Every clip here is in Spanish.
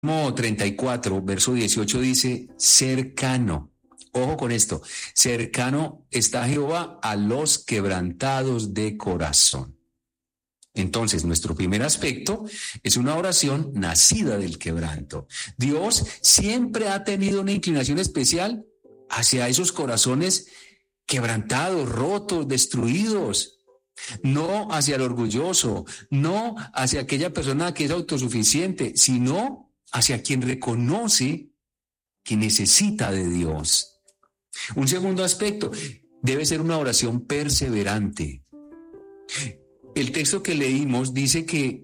Salmo 34, verso 18 dice, cercano. Ojo con esto, cercano está Jehová a los quebrantados de corazón. Entonces, nuestro primer aspecto es una oración nacida del quebranto. Dios siempre ha tenido una inclinación especial hacia esos corazones quebrantados, rotos, destruidos. No hacia el orgulloso, no hacia aquella persona que es autosuficiente, sino hacia quien reconoce que necesita de Dios. Un segundo aspecto, debe ser una oración perseverante. El texto que leímos dice que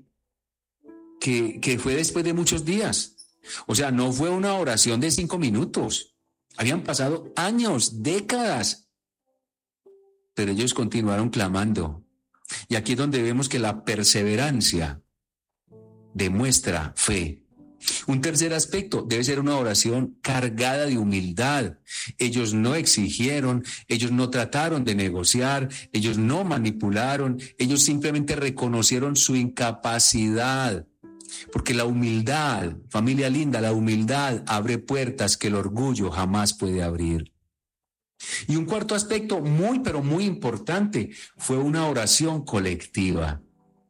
fue después de muchos días. O sea, no fue una oración de 5 minutos. Habían pasado años, décadas. Pero ellos continuaron clamando. Y aquí es donde vemos que la perseverancia demuestra fe. Un tercer aspecto, debe ser una oración cargada de humildad. Ellos no exigieron, ellos no trataron de negociar, ellos no manipularon, ellos simplemente reconocieron su incapacidad. Porque la humildad, familia linda, la humildad abre puertas que el orgullo jamás puede abrir. Y un cuarto aspecto muy, pero muy importante, fue una oración colectiva.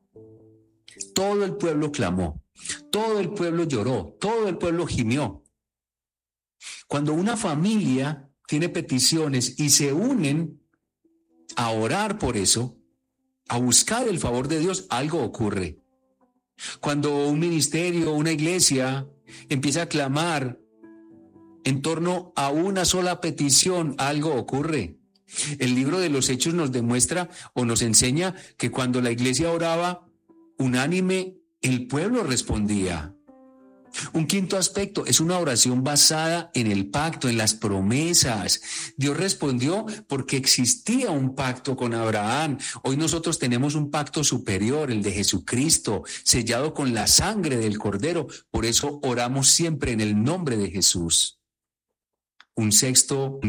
Todo el pueblo clamó, todo el pueblo lloró, todo el pueblo gimió. Cuando una familia tiene peticiones y se unen a orar por eso, a buscar el favor de Dios, algo ocurre. Cuando un ministerio, una iglesia empieza a clamar en torno a una sola petición, algo ocurre. El libro de los Hechos nos demuestra o nos enseña que cuando la iglesia oraba unánime, el pueblo respondía. Un quinto aspecto es una oración basada en el pacto, en las promesas. Dios respondió porque existía un pacto con Abraham. Hoy nosotros tenemos un pacto superior, el de Jesucristo, sellado con la sangre del Cordero. Por eso oramos siempre en el nombre de Jesús. Un sexto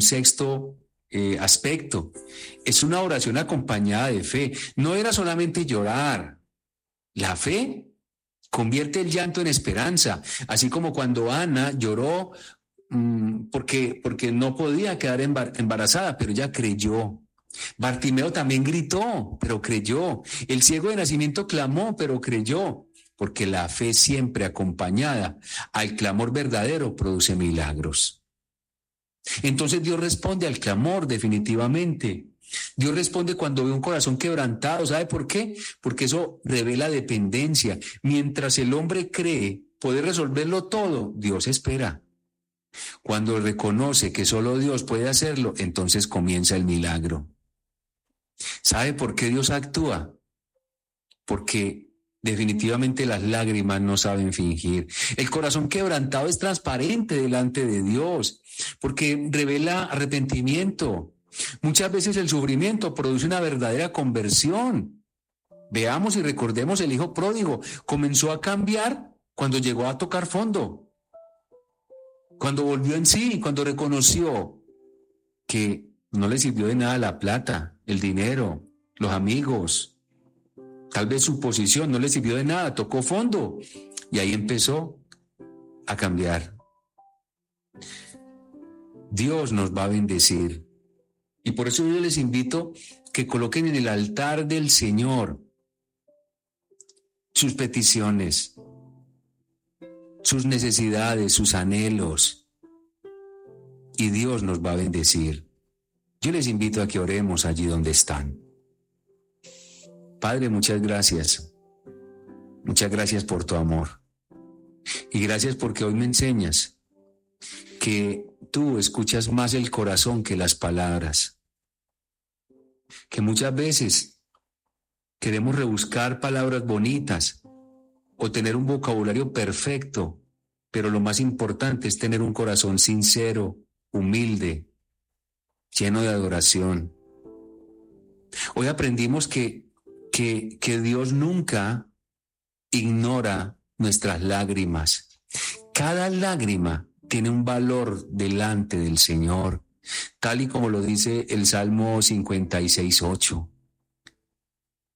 aspecto es una oración acompañada de fe. No era solamente llorar. La fe convierte el llanto en esperanza, así como cuando Ana lloró porque no podía quedar embarazada, pero ella creyó. Bartimeo también gritó, pero creyó. El ciego de nacimiento clamó, pero creyó, porque la fe siempre acompañada al clamor verdadero produce milagros. Entonces Dios responde al clamor definitivamente. Dios responde cuando ve un corazón quebrantado. ¿Sabe por qué? Porque eso revela dependencia. Mientras el hombre cree poder resolverlo todo, Dios espera. Cuando reconoce que solo Dios puede hacerlo, entonces comienza el milagro. ¿Sabe por qué Dios actúa? Porque definitivamente las lágrimas no saben fingir. El corazón quebrantado es transparente delante de Dios, porque revela arrepentimiento. Muchas veces el sufrimiento produce una verdadera conversión. Veamos y recordemos el hijo pródigo. Comenzó a cambiar cuando llegó a tocar fondo. Cuando volvió en sí, cuando reconoció que no le sirvió de nada la plata, el dinero, los amigos. Tal vez su posición no le sirvió de nada, tocó fondo. Y ahí empezó a cambiar. Dios nos va a bendecir. Y por eso yo les invito que coloquen en el altar del Señor sus peticiones, sus necesidades, sus anhelos. Y Dios nos va a bendecir. Yo les invito a que oremos allí donde están. Padre, muchas gracias. Muchas gracias por tu amor. Y gracias porque hoy me enseñas que tú escuchas más el corazón que las palabras. Que muchas veces queremos rebuscar palabras bonitas o tener un vocabulario perfecto, pero lo más importante es tener un corazón sincero, humilde, lleno de adoración. Hoy aprendimos que Dios nunca ignora nuestras lágrimas. Cada lágrima tiene un valor delante del Señor, tal y como lo dice el Salmo 56:8.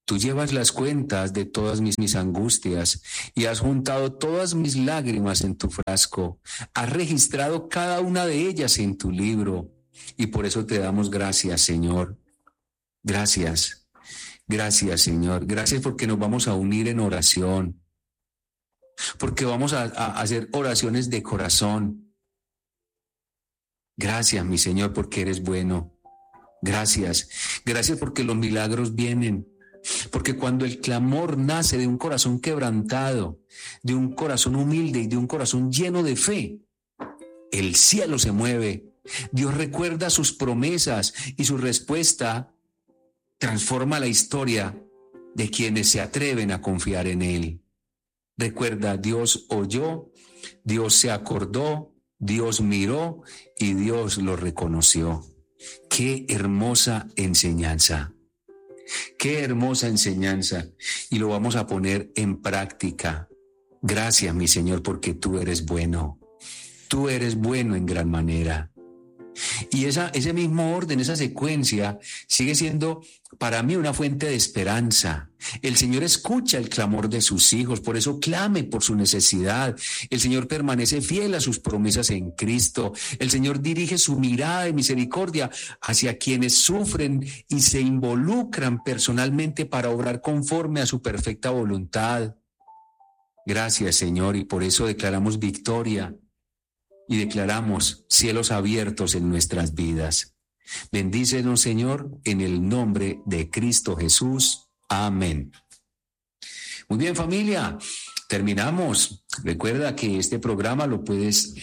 Tú llevas las cuentas de todas mis angustias y has juntado todas mis lágrimas en tu frasco. Has registrado cada una de ellas en tu libro. Y por eso te damos gracias, Señor. Gracias. Gracias, Señor. Gracias porque nos vamos a unir en oración. Porque vamos a hacer oraciones de corazón. Gracias, mi Señor, porque eres bueno. Gracias. Gracias porque los milagros vienen. Porque cuando el clamor nace de un corazón quebrantado, de un corazón humilde y de un corazón lleno de fe, el cielo se mueve. Dios recuerda sus promesas y su respuesta transforma la historia de quienes se atreven a confiar en Él. Recuerda, Dios oyó, Dios se acordó, Dios miró y Dios lo reconoció. ¡Qué hermosa enseñanza! ¡Qué hermosa enseñanza! Y lo vamos a poner en práctica. Gracias, mi Señor, porque tú eres bueno. Tú eres bueno en gran manera. Y ese mismo orden, esa secuencia, sigue siendo para mí una fuente de esperanza. El Señor escucha el clamor de sus hijos, por eso clame por su necesidad. El Señor permanece fiel a sus promesas en Cristo. El Señor dirige su mirada de misericordia hacia quienes sufren y se involucran personalmente para obrar conforme a su perfecta voluntad. Gracias, Señor, y por eso declaramos victoria. Y declaramos cielos abiertos en nuestras vidas. Bendícenos, Señor, en el nombre de Cristo Jesús. Amén. Muy bien, familia, terminamos. Recuerda que este programa lo puedes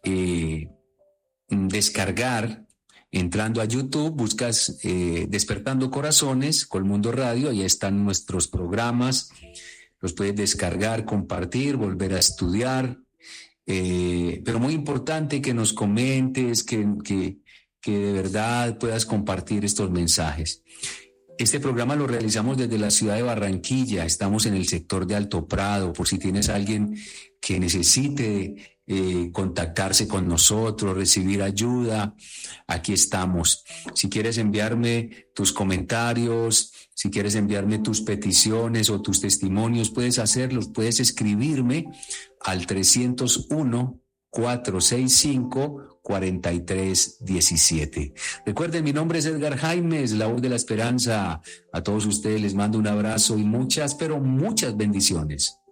descargar entrando a YouTube, buscas Despertando Corazones, Colmundo Radio, ahí están nuestros programas. Los puedes descargar, compartir, volver a estudiar. Pero muy importante que nos comentes, que de verdad puedas compartir estos mensajes. Este programa lo realizamos desde la ciudad de Barranquilla, estamos en el sector de Alto Prado, por si tienes alguien que necesite contactarse con nosotros, recibir ayuda, aquí estamos. Si quieres enviarme tus comentarios, si quieres enviarme tus peticiones o tus testimonios, puedes hacerlos, puedes escribirme al 301-465-4317. Recuerden, mi nombre es Edgar Jaimes, la voz de la esperanza. A todos ustedes les mando un abrazo y muchas, pero muchas bendiciones.